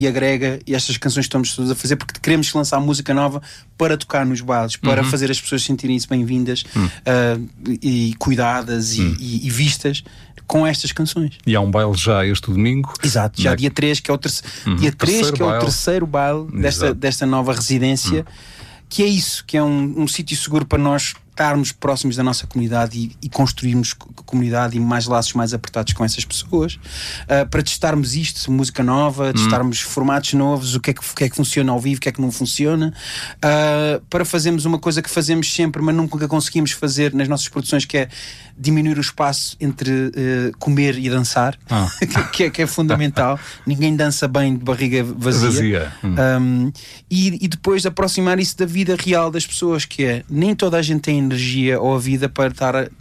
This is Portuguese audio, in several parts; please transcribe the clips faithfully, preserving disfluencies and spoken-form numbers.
e agrega, e estas canções que estamos todos a fazer, porque queremos lançar música nova para tocar nos bailes, para uhum. fazer as pessoas sentirem-se bem-vindas uhum. uh, e cuidadas uhum. e, e, e vistas com estas canções. E há um baile já este domingo. Exato, já é? dia três, que é o, terce... uhum. dia três, que é o terceiro baile desta, desta nova residência, uhum. que é isso, que é um, um sítio seguro para nós estarmos próximos da nossa comunidade e, e construirmos comunidade e mais laços mais apertados com essas pessoas, uh, para testarmos isto, música nova, testarmos hum. formatos novos, o que é que, o que é que funciona ao vivo, o que é que não funciona, uh, para fazermos uma coisa que fazemos sempre, mas nunca conseguimos fazer nas nossas produções, que é diminuir o espaço entre uh, comer e dançar, ah. que, é, que é fundamental. Ninguém dança bem de barriga vazia. vazia. Hum. Um, e, e depois aproximar isso da vida real das pessoas, que é, nem toda a gente tem energia ou a vida para estar a,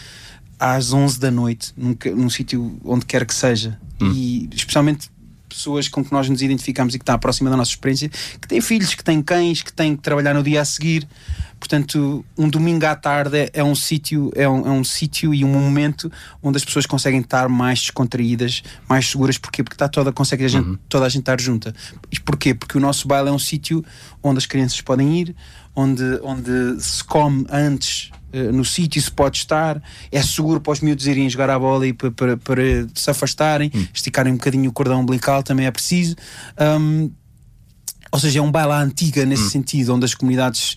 às onze da noite num, num sítio onde quer que seja, hum. e especialmente pessoas com que nós nos identificamos e que estão próxima da nossa experiência, que têm filhos, que têm cães, que têm que trabalhar no dia a seguir. Portanto, um domingo à tarde é, é um sítio é um, é um sítio e um momento onde as pessoas conseguem estar mais descontraídas, mais seguras. Porquê? Porque está toda, consegue a gente, uhum. toda a gente estar junta. E porquê? Porque o nosso baile é um sítio onde as crianças podem ir, onde, onde se come antes, uh, no sítio se pode estar, é seguro para os miúdos irem jogar a bola e para, para, para se afastarem, uhum. esticarem um bocadinho o cordão umbilical, também é preciso. Um, ou seja, é um baile à antiga nesse uhum. sentido, onde as comunidades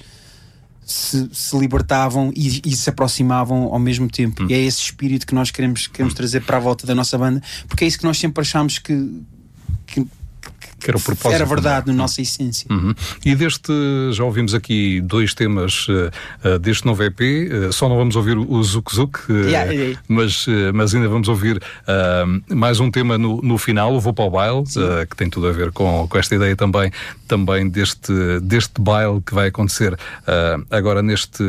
Se, se libertavam e, e se aproximavam ao mesmo tempo. Hum. E é esse espírito que nós queremos, queremos hum. trazer para a volta da nossa banda, porque é isso que nós sempre achámos que, que, que era, o propósito, era verdade na hum. nossa essência. Uhum. E deste, já ouvimos aqui dois temas uh, uh, deste novo E P, uh, só não vamos ouvir o Zuc Zuc, uh, yeah, yeah. Mas, uh, mas ainda vamos ouvir uh, mais um tema no, no final, o Vou para o Baile, uh, que tem tudo a ver com, com esta ideia também, também deste, deste baile que vai acontecer uh, agora neste,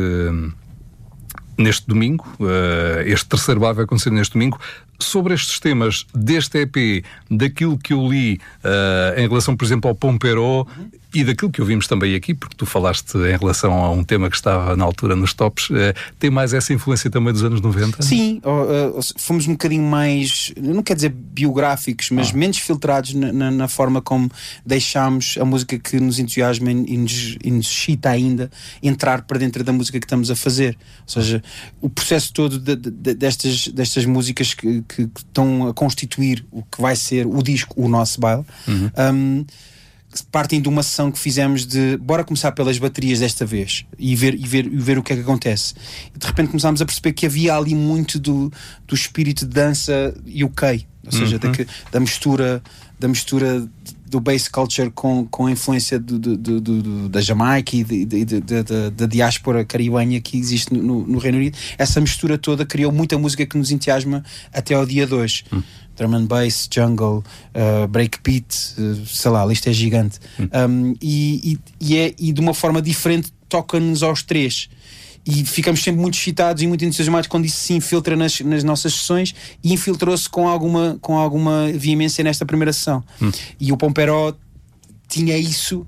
neste domingo. Uh, este terceiro baile vai acontecer neste domingo. Sobre estes temas deste E P, daquilo que eu li uh, em relação, por exemplo, ao Pompero, uhum. e daquilo que ouvimos também aqui, porque tu falaste em relação a um tema que estava na altura nos tops, uh, tem mais essa influência também dos anos noventa? Sim, uh, uh, fomos um bocadinho mais, não quer dizer biográficos, mas ah. menos filtrados na, na, na forma como deixámos a música que nos entusiasma e nos, e nos excita ainda entrar para dentro da música que estamos a fazer. Ou seja, o processo todo de, de, destas, destas músicas que que estão a constituir o que vai ser o disco, o nosso baile, uhum. um, partem de uma sessão que fizemos de bora começar pelas baterias desta vez e ver, e ver, e ver o que é que acontece. E de repente começámos a perceber que havia ali muito do, do espírito de dança U K, ou seja, uhum. da, da mistura da mistura do bass culture com, com a influência do, do, do, do, da Jamaica e de, de, de, de, de, da diáspora caribenha que existe no, no Reino Unido. Essa mistura toda criou muita música que nos entusiasma até ao dia de hoje. Hum. Drum and bass, jungle, uh, breakbeat, uh, sei lá, a lista é gigante. Hum. Um, e, e, e, é, e de uma forma diferente toca-nos aos três. E ficamos sempre muito excitados e muito entusiasmados quando isso se infiltra nas, nas nossas sessões, e infiltrou-se com alguma, com alguma veemência nesta primeira sessão. Hum. E o Pompero tinha isso,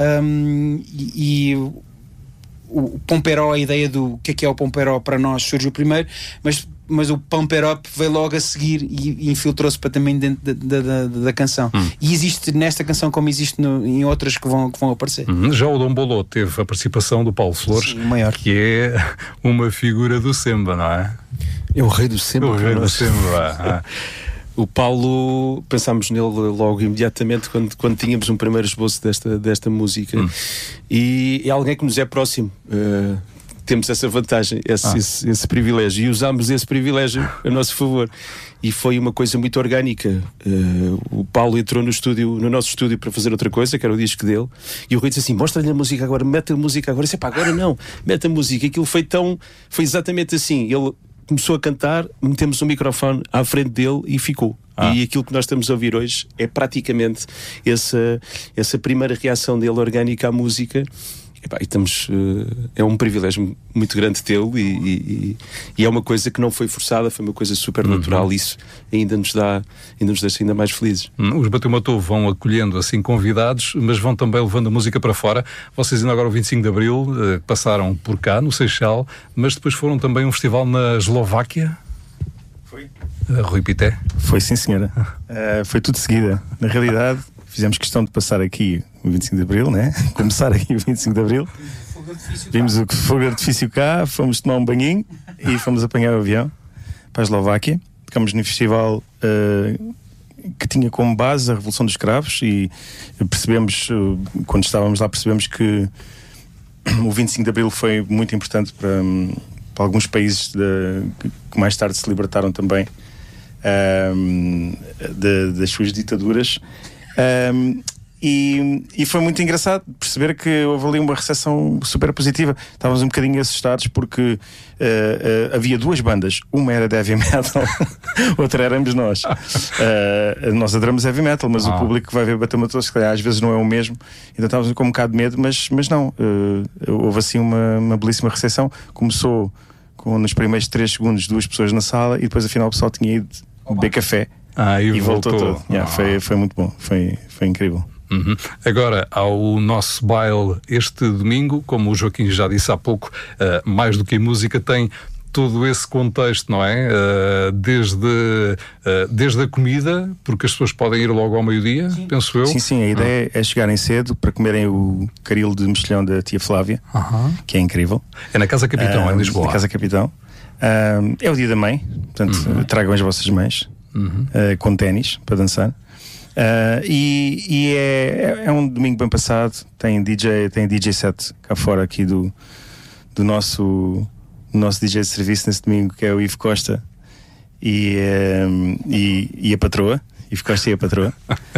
um, e, e o, o Pompero, a ideia do que é que é o Pompero para nós surgiu primeiro, mas mas o Pump It Up veio logo a seguir e, e infiltrou-se para também dentro da, da, da, da canção. Hum. E existe nesta canção como existe no, em outras que vão, que vão aparecer. Hum. Já o Dom Bolô teve a participação do Paulo Flores, sim, maior. Que é uma figura do Semba, não é? É o rei do Semba. O rei do Semba. O Paulo, pensámos nele logo imediatamente quando, quando tínhamos um primeiro esboço desta, desta música. Hum. E é alguém que nos é próximo. Uh, temos essa vantagem, esse, ah. esse, esse privilégio, e usámos esse privilégio a nosso favor, e foi uma coisa muito orgânica. Uh, o Paulo entrou no estúdio, no nosso estúdio, para fazer outra coisa, que era o disco dele, e o Rui disse assim: mostra-lhe a música agora, mete a música agora. Eu disse: pá, agora não, mete a música. Aquilo foi tão, foi exatamente assim. Ele começou a cantar, metemos um microfone à frente dele e ficou. Ah. E aquilo que nós estamos a ouvir hoje é praticamente essa, essa primeira reação dele orgânica à música. Epá, e estamos, uh, é um privilégio muito grande tê-lo, e, e, e é uma coisa que não foi forçada, foi uma coisa super natural. Uhum. Isso ainda nos dá, ainda nos deixa ainda mais felizes. Os Bateu Matou vão acolhendo assim convidados, mas vão também levando a música para fora. Vocês ainda agora o vinte e cinco de Abril uh, passaram por cá, no Seixal, mas depois foram também a um festival na Eslováquia. Foi. Uh, Rui Pité? Foi, sim senhora. Uh, foi tudo de seguida. Na realidade, fizemos questão de passar aqui o vinte e cinco de Abril, né? Começar aqui o vinte e cinco de Abril. Vimos o fogo de artifício cá, fomos tomar um banhinho e fomos apanhar o avião para a Eslováquia. Ficamos no festival uh, que tinha como base a Revolução dos Cravos e percebemos, uh, quando estávamos lá, percebemos que o vinte e cinco de Abril foi muito importante para, um, para alguns países de, que mais tarde se libertaram também um, de, das suas ditaduras. Um, E, e foi muito engraçado perceber que houve ali uma recepção super positiva. Estávamos um bocadinho assustados porque uh, uh, havia duas bandas. Uma era de heavy metal, outra éramos nós. Uh, nós adoramos heavy metal, mas ah. o público que vai ver Bateu-Matou, se calhar às vezes não é o mesmo. Então estávamos com um bocado de medo, mas, mas não. Uh, houve assim uma, uma belíssima recepção. Começou com nos primeiros três segundos duas pessoas na sala e depois afinal o pessoal tinha ido beber café ah, e, e voltou, voltou todo. Yeah, ah. foi, foi muito bom, foi, foi incrível. Uhum. Agora, ao nosso baile este domingo, como o Joaquim já disse há pouco, uh, mais do que a música, tem todo esse contexto, não é? Uh, desde, uh, desde a comida, porque as pessoas podem ir logo ao meio-dia, sim. penso eu. Sim, sim, a ideia ah. é chegarem cedo para comerem o caril de mexilhão da tia Flávia, uh-huh. que é incrível. É na Casa Capitão, uh, em Lisboa. Na Casa Capitão. Uh, é o dia da mãe, portanto, uh-huh. tragam as vossas mães uh-huh. uh, com ténis para dançar. Uh, e e é, é um domingo bem passado. Tem D J, tem D J set cá fora aqui do, do nosso, do nosso D J de serviço nesse domingo, que é o Ivo Costa e, um, e, e a patroa. Ivo Costa e a patroa.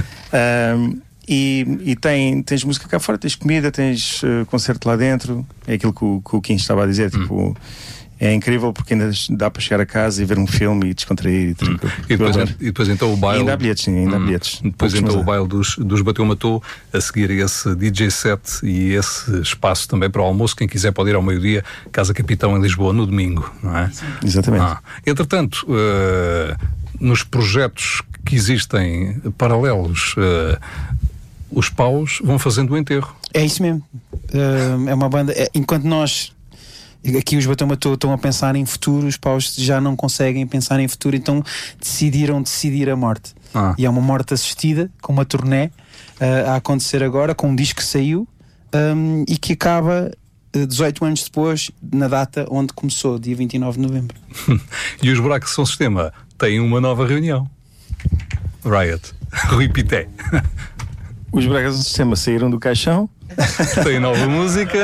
um, e e tem, tens música cá fora, tens comida, tens uh, concerto lá dentro. É aquilo que o, que o Kim estava a dizer, tipo. Hum. É incrível porque ainda dá para chegar a casa e ver um filme e descontrair e, hum. e, depois, e depois então o baile. E ainda há bilhetes, sim, ainda há bilhetes. Depois então o baile dos, dos Bateu-Matou, a seguir esse D J set e esse espaço também para o almoço. Quem quiser pode ir ao meio-dia, Casa Capitão em Lisboa, no domingo, não é? Sim. Exatamente. Ah. Entretanto, uh, nos projetos que existem paralelos, uh, os Paus vão fazendo o enterro. É isso mesmo. Uh, é uma banda. É, enquanto nós. Aqui os Bateu-Matou estão a pensar em futuro, os Paus já não conseguem pensar em futuro, então decidiram decidir a morte. Ah. E é uma morte assistida, com uma turnê uh, a acontecer agora, com um disco que saiu um, e que acaba uh, dezoito anos depois, na data onde começou, dia vinte e nove de novembro. E os Buracos de Som Sistema têm uma nova reunião. Riot. Rui Pité. Os Buracos de Som Sistema saíram do caixão. Tem nova música.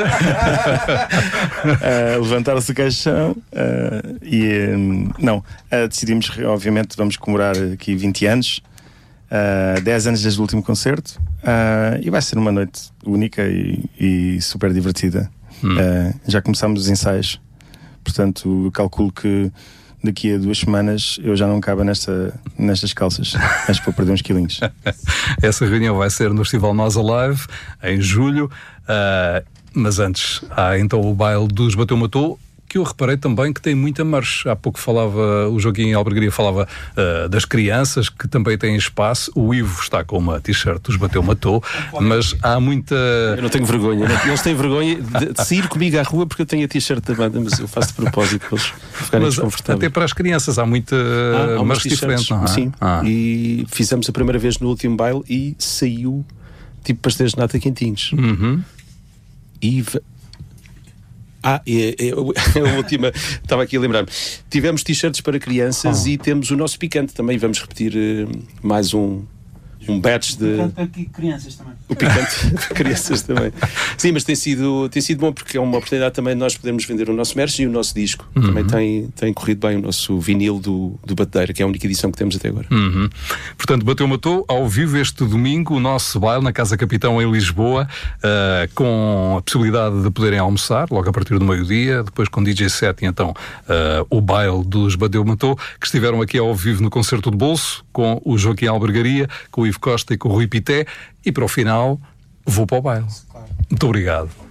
uh, Levantaram-se do caixão uh, e um, não, uh, decidimos, obviamente, vamos comemorar aqui vinte anos, uh, dez anos desde o último concerto, uh, e vai ser uma noite única e, e super divertida. Hum. Uh, já começámos os ensaios, portanto, calculo que daqui a duas semanas eu já não cabo nesta, nestas calças. Acho que vou perder uns quilinhos. Essa reunião vai ser no Festival Nós Alive, em julho. Uh, mas antes, há então o baile dos Bateu-Matou, que eu reparei também que tem muita marcha. Há pouco falava, o Joaquim Albergaria falava uh, das crianças, que também têm espaço. O Ivo está com uma t-shirt dos Bateu-Matou, mas há muita... Eu não tenho vergonha. Eles têm vergonha de, de sair comigo à rua porque eu tenho a t-shirt da banda, mas eu faço de propósito para eles ficarem mas desconfortáveis. Até para as crianças há muita ah, marcha diferente, não é? Sim, ah. E fizemos a primeira vez no último baile e saiu tipo pastéis de nata quentinhos. Uhum. E... Ah, é, é, é a última. Estava aqui a lembrar-me. Tivemos t-shirts para crianças oh. e temos o nosso picante também. Vamos repetir uh, mais um, um batch de. O picante para crianças também. O picante para crianças também. Sim, mas tem sido, tem sido bom porque é uma oportunidade também de nós podermos vender o nosso merch e o nosso disco. Uhum. Também tem, tem corrido bem o nosso vinil do, do Batedeira, que é a única edição que temos até agora. Uhum. Portanto, Bateu-Matou ao vivo este domingo, o nosso baile na Casa Capitão em Lisboa, uh, com a possibilidade de poderem almoçar logo a partir do meio-dia, depois com D J set e então uh, o baile dos Bateu-Matou, que estiveram aqui ao vivo no Concerto de Bolso, com o Joaquim Albergaria, com o Ivo Costa e com o Rui Pité, e para o final vou para o baile. Muito obrigado.